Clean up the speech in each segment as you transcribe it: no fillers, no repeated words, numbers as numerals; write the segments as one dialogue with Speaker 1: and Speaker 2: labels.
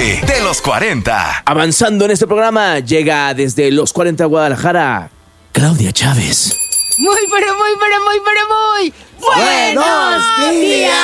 Speaker 1: parte de los 40.
Speaker 2: Avanzando en este programa, llega desde los 40 Guadalajara, Claudia Chávez.
Speaker 3: Muy buenos días.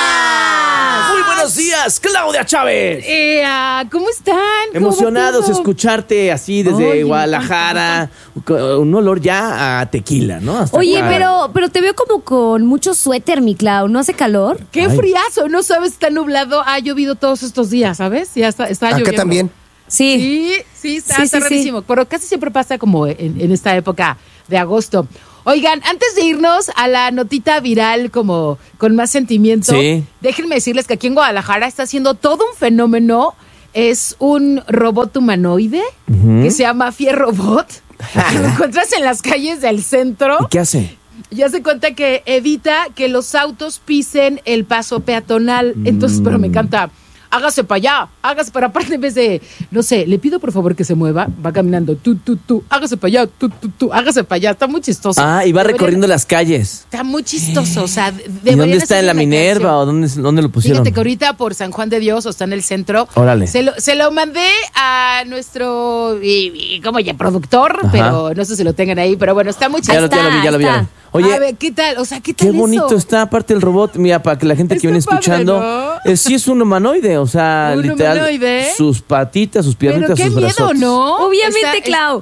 Speaker 2: Muy buenos días, Claudia Chávez.
Speaker 3: ¿Cómo están?
Speaker 2: Emocionados
Speaker 3: ¿Cómo va todo?
Speaker 2: escucharte así desde
Speaker 3: Oye,
Speaker 2: Guadalajara. Un olor ya a tequila, ¿no? Hasta
Speaker 4: Oye,
Speaker 2: acá.
Speaker 4: pero te veo como con mucho suéter, mi Clau. ¿No hace calor?
Speaker 3: Qué
Speaker 2: Ay.
Speaker 3: friazo, no sabes, está nublado. Ha llovido todos estos días, ¿sabes? Ya está lloviendo.
Speaker 5: Acá también.
Speaker 4: Sí.
Speaker 3: Sí, está
Speaker 4: Sí.
Speaker 3: rarísimo. Pero casi siempre pasa como en esta época de agosto. Oigan, antes de irnos a la notita viral como con más sentimiento,
Speaker 2: Sí.
Speaker 3: déjenme decirles que aquí en Guadalajara está haciendo todo un fenómeno. Es un robot humanoide que se llama Fierrobot. Que lo encuentras en las calles del centro.
Speaker 2: ¿Y qué hace?
Speaker 3: Ya se cuenta que evita que los autos pisen el paso peatonal. Entonces, pero me encanta. Hágase para allá, hágase para aparte en vez de, no sé, le pido por favor que se mueva, va caminando, tú, hágase para allá, tú, hágase para allá, está muy chistoso.
Speaker 2: Ah, y va
Speaker 3: Deberían-
Speaker 2: recorriendo las calles.
Speaker 3: Está muy chistoso, o sea,
Speaker 2: ¿Y dónde está? ¿En la Minerva o dónde lo pusieron?
Speaker 3: Fíjate que ahorita por San Juan de Dios, o está en el centro.
Speaker 2: Órale.
Speaker 3: Se lo mandé a nuestro, como ya, productor,
Speaker 2: Ajá.
Speaker 3: pero no sé si lo tengan ahí, pero bueno, está muy
Speaker 2: Ya
Speaker 3: chistoso.
Speaker 2: lo vi.
Speaker 4: está.
Speaker 2: Oye,
Speaker 3: A ver, ¿qué tal? O sea, ¿qué tal
Speaker 2: qué bonito
Speaker 3: eso?
Speaker 2: está aparte el robot. Mira, para que la gente que
Speaker 3: Está
Speaker 2: viene
Speaker 3: padre,
Speaker 2: escuchando,
Speaker 3: ¿no?
Speaker 2: sí es un humanoide, o sea,
Speaker 3: ¿Un
Speaker 2: literal,
Speaker 3: humanoide?
Speaker 2: sus patitas, sus
Speaker 3: Pero
Speaker 2: piernitas,
Speaker 3: qué
Speaker 2: sus
Speaker 3: miedo,
Speaker 2: brazotes.
Speaker 3: ¿no?
Speaker 4: Obviamente, Clau.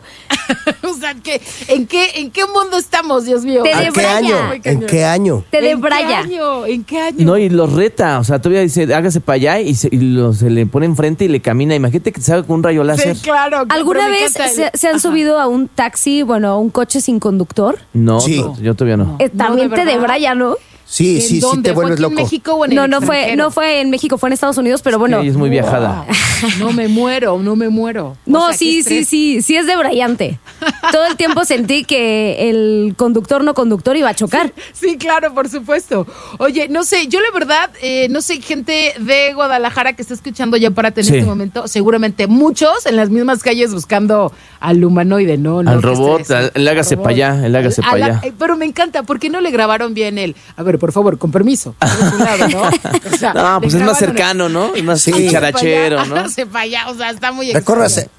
Speaker 3: O sea, ¿en qué mundo estamos, Dios mío?
Speaker 4: Te
Speaker 5: ¿En qué
Speaker 4: debraya.
Speaker 5: año?
Speaker 3: Muy
Speaker 5: ¿En
Speaker 3: cañón.
Speaker 5: qué año?
Speaker 4: Te
Speaker 3: ¿En qué
Speaker 4: debraya.
Speaker 3: año? ¿En qué año?
Speaker 2: No, y los reta, o sea, todavía dice, hágase para allá y se le pone enfrente y le camina. Imagínate que te salga con un rayo láser.
Speaker 3: Sí, claro.
Speaker 4: ¿Alguna
Speaker 3: pero me
Speaker 4: vez
Speaker 3: encanta
Speaker 4: se han
Speaker 3: Ajá.
Speaker 4: subido a un taxi, bueno, a un coche sin conductor?
Speaker 2: No,
Speaker 5: Sí.
Speaker 2: yo todavía no.
Speaker 3: No, de
Speaker 4: También te
Speaker 3: verdad.
Speaker 4: debraya, ¿no?
Speaker 5: Sí,
Speaker 3: ¿En
Speaker 5: sí,
Speaker 3: dónde?
Speaker 5: te
Speaker 3: ¿Fue
Speaker 5: vuelves
Speaker 3: aquí
Speaker 5: loco.
Speaker 3: en México o en el
Speaker 4: No fue
Speaker 3: extranjero?
Speaker 4: en México, fue en Estados Unidos, pero bueno.
Speaker 2: Ella es muy viajada.
Speaker 3: No me muero. O
Speaker 4: No,
Speaker 3: sea, qué estrés.
Speaker 4: sí es debrayante. Todo el tiempo sentí que el conductor no conductor iba a chocar.
Speaker 3: Sí, claro, por supuesto. Oye, no sé, yo la verdad, no sé, gente de Guadalajara que está escuchando ya Párate en
Speaker 2: Sí.
Speaker 3: este momento, seguramente muchos en las mismas calles buscando al humanoide, ¿no?
Speaker 2: Al
Speaker 3: qué
Speaker 2: robot,
Speaker 3: estrés.
Speaker 2: el hágase
Speaker 3: Al
Speaker 2: pa' allá,
Speaker 3: robot.
Speaker 2: el hágase pa' allá.
Speaker 3: Pero me encanta, ¿por qué no le grabaron bien él? A ver, por favor, con permiso. Por un lado, ¿no? O sea,
Speaker 2: No, pues
Speaker 3: le
Speaker 2: es más
Speaker 3: grabaron
Speaker 2: cercano, ¿no? Es más
Speaker 5: Sí.
Speaker 2: charachero, ¿no?
Speaker 3: Hágase para allá, o sea, está muy
Speaker 5: Recórrase.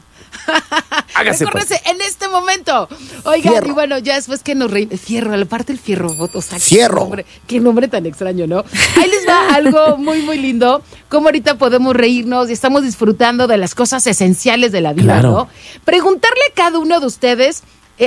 Speaker 2: Hágase pa'
Speaker 3: Recórrese en este momento. Oigan,
Speaker 5: Fierro.
Speaker 3: y bueno, ya después que nos reímos. Fierro, aparte el fierro, o sea,
Speaker 5: Fierro.
Speaker 3: Qué nombre tan extraño, ¿no? Ahí les va algo muy, muy lindo. Cómo ahorita podemos reírnos y estamos disfrutando de las cosas esenciales de la vida,
Speaker 2: Claro.
Speaker 3: ¿no? Preguntarle a cada uno de ustedes,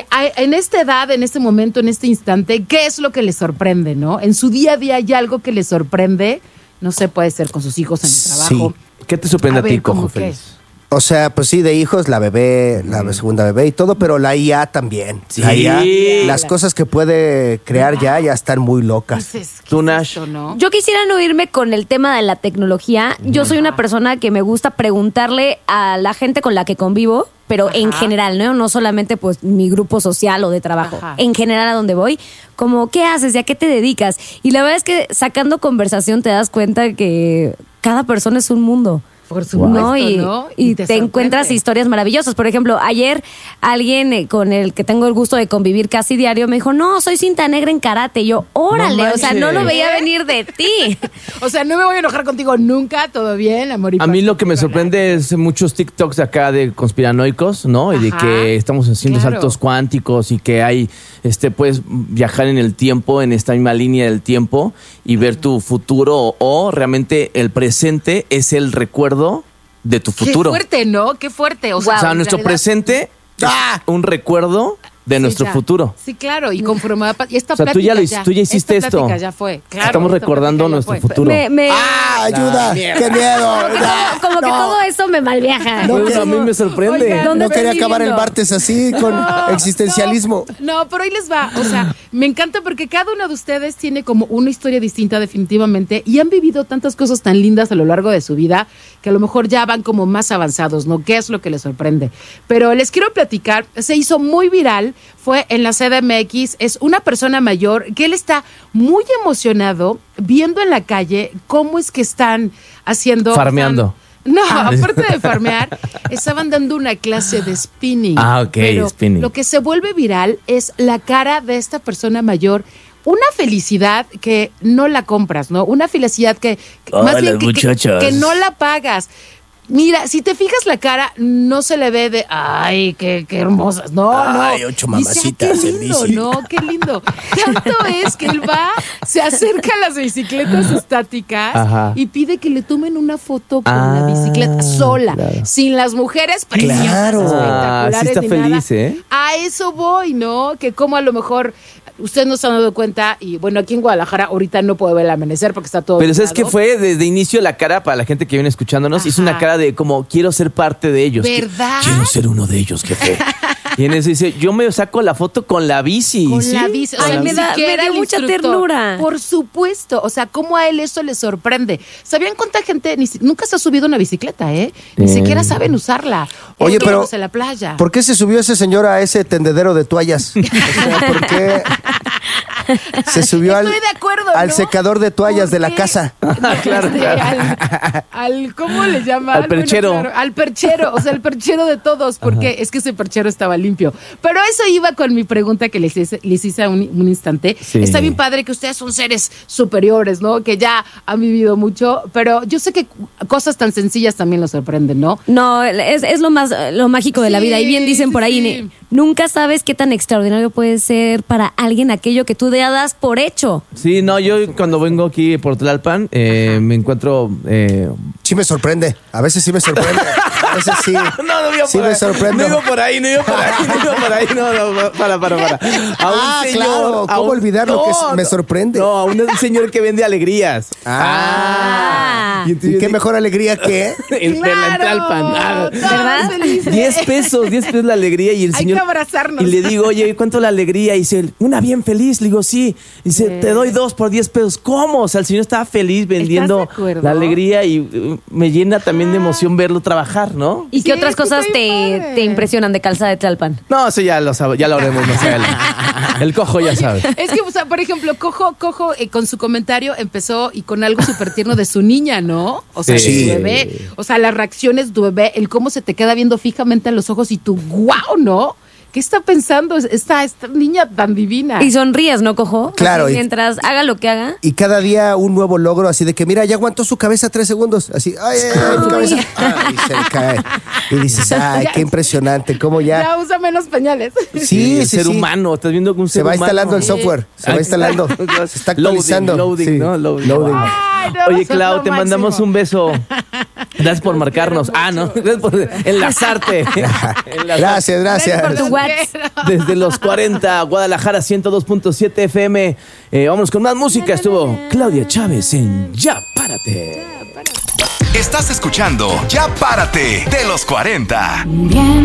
Speaker 3: en esta edad, en este momento, en este instante, ¿qué es lo que les sorprende, no? En su día a día hay algo que les sorprende. No sé, puede ser con sus hijos en el trabajo.
Speaker 2: ¿Qué te sorprende a,
Speaker 3: A ver,
Speaker 2: ti,
Speaker 3: ¿cómo
Speaker 2: Cojo
Speaker 3: qué?
Speaker 2: Feliz?
Speaker 5: O sea, pues sí, de hijos, la bebé, la segunda bebé y todo, pero la IA también.
Speaker 2: Sí.
Speaker 5: La IA, las cosas que puede crear ya están muy locas.
Speaker 3: Entonces, ¿qué
Speaker 2: Tú,
Speaker 3: es
Speaker 2: Nash.
Speaker 3: esto, no?
Speaker 4: Yo quisiera no irme con el tema de la tecnología. Yo soy una persona que me gusta preguntarle a la gente con la que convivo, pero en
Speaker 3: Ajá.
Speaker 4: general, ¿no? No solamente pues mi grupo social o de trabajo,
Speaker 3: Ajá.
Speaker 4: en general a donde voy, como ¿qué haces? ¿Y a qué te dedicas? Y la verdad es que sacando conversación te das cuenta que cada persona es un mundo.
Speaker 3: Por supuesto,
Speaker 4: ¿no? Y te encuentras
Speaker 3: sorprende.
Speaker 4: historias maravillosas. Por ejemplo, ayer alguien con el que tengo el gusto de convivir casi diario me dijo, no, soy cinta negra en karate. Y yo, órale,
Speaker 2: No
Speaker 4: o sea, no lo
Speaker 2: manches.
Speaker 4: veía venir de ti.
Speaker 3: O sea, no me voy a enojar contigo nunca, todo bien, amor y
Speaker 2: A mí
Speaker 3: paz.
Speaker 2: lo que me sorprende es muchos TikToks acá de conspiranoicos, ¿no? Y de
Speaker 3: Ajá,
Speaker 2: que estamos haciendo
Speaker 3: claro.
Speaker 2: saltos cuánticos y que hay, puedes viajar en el tiempo, en esta misma línea del tiempo y ver tu futuro o realmente el presente es el recuerdo de tu futuro.
Speaker 3: Qué fuerte, ¿no? Qué fuerte.
Speaker 2: O sea,
Speaker 3: en
Speaker 2: nuestro
Speaker 3: realidad-
Speaker 2: presente es un recuerdo de
Speaker 3: Sí,
Speaker 2: nuestro
Speaker 3: ya.
Speaker 2: futuro.
Speaker 3: Sí, claro, y conforme va y esta
Speaker 2: O sea, tú ya
Speaker 3: plática
Speaker 2: tú ya hiciste
Speaker 3: esta
Speaker 2: esto.
Speaker 3: plática ya fue. Claro,
Speaker 2: Estamos
Speaker 3: esta
Speaker 2: recordando
Speaker 3: plática ya
Speaker 2: nuestro
Speaker 3: fue.
Speaker 2: futuro.
Speaker 5: ¡Ah, ayuda! ¡Qué miedo! Ya.
Speaker 4: Como que
Speaker 5: No,
Speaker 4: todo eso me malviaja.
Speaker 5: No,
Speaker 2: Bueno, a mí me sorprende.
Speaker 3: Oigan,
Speaker 4: ¿Dónde
Speaker 5: no
Speaker 4: estoy
Speaker 5: quería acabar el
Speaker 4: viviendo?
Speaker 5: martes así con existencialismo.
Speaker 3: No, pero ahí les va. O sea, me encanta porque cada uno de ustedes tiene como una historia distinta definitivamente y han vivido tantas cosas tan lindas a lo largo de su vida que a lo mejor ya van como más avanzados, ¿no? ¿Qué es lo que les sorprende? Pero les quiero platicar, se hizo muy viral, fue en la CDMX, es una persona mayor que él está muy emocionado viendo en la calle cómo es que están haciendo...
Speaker 2: Farmeando.
Speaker 3: No, aparte de farmear, estaban dando una clase de spinning.
Speaker 2: Ah, ok,
Speaker 3: Pero
Speaker 2: spinning.
Speaker 3: lo que se vuelve viral es la cara de esta persona mayor. Una felicidad que no la compras, ¿no? Una felicidad que
Speaker 2: Hola, muchachos.
Speaker 3: que no la pagas. Mira, si te fijas la cara, no se le ve de, ay, qué hermosas. No,
Speaker 5: Ay,
Speaker 3: no.
Speaker 5: 8
Speaker 3: Dice,
Speaker 5: mamacitas
Speaker 3: qué
Speaker 5: en
Speaker 3: lindo,
Speaker 5: bici.
Speaker 3: no, qué lindo. Tanto es que él va, se acerca a las bicicletas estáticas
Speaker 2: Ajá.
Speaker 3: y pide que le tomen una foto con la bicicleta sola,
Speaker 2: claro.
Speaker 3: sin las mujeres preciosas,
Speaker 5: Claro.
Speaker 3: espectaculares.
Speaker 2: Sí está
Speaker 3: ni
Speaker 2: feliz,
Speaker 3: nada.
Speaker 2: ¿eh?
Speaker 3: A eso voy, ¿no? Que como a lo mejor ustedes no se han dado cuenta, y bueno, aquí en Guadalajara ahorita no puedo ver el amanecer porque está todo
Speaker 2: Pero ¿sabes qué
Speaker 3: nublado.
Speaker 2: fue? Desde inicio la cara, para la gente que viene escuchándonos, hizo una
Speaker 3: Ajá.
Speaker 2: cara de como, quiero ser parte de ellos.
Speaker 3: ¿Verdad?
Speaker 2: Quiero ser uno de ellos, jefe. Y en eso dice, yo me saco la foto con la bici.
Speaker 3: Con
Speaker 2: ¿sí?
Speaker 3: la bici. O
Speaker 4: Ay,
Speaker 3: sea,
Speaker 4: me
Speaker 3: ni
Speaker 4: da-
Speaker 3: siquiera
Speaker 4: me dio
Speaker 3: el
Speaker 4: mucha
Speaker 3: instructor.
Speaker 4: ternura.
Speaker 3: Por supuesto. O sea, cómo a él eso le sorprende. ¿Sabían cuánta gente nunca se ha subido a una bicicleta, eh? Ni siquiera saben usarla.
Speaker 5: Oye,
Speaker 3: O
Speaker 5: pero
Speaker 3: quedándose en la playa.
Speaker 5: ¿por qué se subió ese señor a ese tendedero de toallas? O sea, ¿por qué se subió
Speaker 3: Estoy de acuerdo,
Speaker 5: al
Speaker 3: ¿no?
Speaker 5: secador de toallas
Speaker 3: ¿Por
Speaker 5: de la
Speaker 3: qué?
Speaker 5: casa?
Speaker 3: No,
Speaker 2: Claro,
Speaker 3: al ¿cómo le llaman?
Speaker 2: Al perchero.
Speaker 3: Bueno, claro, al perchero, o sea, el perchero de todos, porque es que ese perchero estaba limpio. Pero eso iba con mi pregunta que les hice un instante.
Speaker 2: Sí.
Speaker 3: Está bien padre que ustedes son seres superiores, ¿no? Que ya han vivido mucho, pero yo sé que cosas tan sencillas también los sorprenden, ¿no?
Speaker 4: No, es lo mágico de la
Speaker 3: Sí,
Speaker 4: vida. Y bien dicen
Speaker 3: sí,
Speaker 4: por ahí,
Speaker 3: sí.
Speaker 4: nunca sabes qué tan extraordinario puede ser para alguien aquello que tú ya das por hecho.
Speaker 2: Sí, no, yo cuando vengo aquí por Tlalpan, me encuentro...
Speaker 5: Sí me sorprende. A veces sí me sorprende. A veces sí.
Speaker 2: No iba
Speaker 5: Sí
Speaker 2: por
Speaker 5: me
Speaker 2: ahí.
Speaker 5: sorprendo.
Speaker 2: No iba por ahí, no iba por ahí, no, para. A un
Speaker 5: Ah, claro, ¿cómo olvidar lo que me sorprende?
Speaker 2: No, a un señor que vende alegrías.
Speaker 4: Ah.
Speaker 2: Y
Speaker 5: ¿Y
Speaker 2: entonces
Speaker 5: qué mejor alegría que?
Speaker 2: el de la Tlalpan. Ah,
Speaker 4: ¿Verdad?
Speaker 2: 10 pesos la alegría y el
Speaker 3: Hay
Speaker 2: señor...
Speaker 3: que abrazarnos.
Speaker 2: Y le digo, oye, ¿cuánto la alegría? Y dice, una bien feliz. Le digo, sí. Y dice, te doy 2 por 10 pesos. ¿Cómo? O sea, el señor estaba feliz vendiendo
Speaker 3: de acuerdo?
Speaker 2: la alegría y me llena también de emoción verlo trabajar, ¿no?
Speaker 4: ¿Y qué
Speaker 3: Sí,
Speaker 4: otras
Speaker 3: es que
Speaker 4: cosas
Speaker 3: está bien padre.
Speaker 4: te impresionan de Calzada de Tlalpan?
Speaker 2: No, eso ya lo sabe, ya lo haremos más adelante. El cojo ya sabe.
Speaker 3: Es que, o sea, por ejemplo, Cojo con su comentario empezó y con algo súper tierno de su niña, ¿no? O sea,
Speaker 2: Sí.
Speaker 3: de su bebé. O sea, las reacciones de tu bebé, el cómo se te queda viendo fijamente a los ojos y tú, ¡guau!, ¿no? ¿Qué está pensando esta niña tan divina?
Speaker 4: Y sonríes, ¿no, Cojo?
Speaker 5: Claro,
Speaker 4: Así,
Speaker 5: y-
Speaker 4: mientras haga lo que haga.
Speaker 5: Y cada día un nuevo logro, así de que, mira, ya aguantó su cabeza 3 segundos. Así, ay, mi cabeza. Ay, se le cae. Y dices, ay, qué impresionante, cómo
Speaker 3: Ya
Speaker 5: ya.
Speaker 3: usa menos pañales.
Speaker 5: Sí,
Speaker 2: el
Speaker 5: sí,
Speaker 2: ser
Speaker 5: sí.
Speaker 2: humano, estás viendo que un
Speaker 5: Se
Speaker 2: ser
Speaker 5: va
Speaker 2: humano.
Speaker 5: instalando el software, se va instalando, se está actualizando.
Speaker 2: Loading,
Speaker 5: Sí,
Speaker 2: ¿no? Loading.
Speaker 3: Ay, no,
Speaker 2: Oye,
Speaker 3: son
Speaker 2: Clau,
Speaker 3: lo
Speaker 2: te mandamos
Speaker 3: máximo.
Speaker 2: un beso. Gracias por marcarnos.
Speaker 3: quiero mucho.
Speaker 2: No, gracias por enlazarte.
Speaker 5: Gracias, gracias.
Speaker 4: por tu
Speaker 3: Los
Speaker 4: WhatsApp.
Speaker 3: quiero.
Speaker 2: Desde los 40, Guadalajara 102.7 FM. Vámonos con más música. Estuvo Claudia Chávez en Ya Párate.
Speaker 1: Estás escuchando Ya Párate de los 40.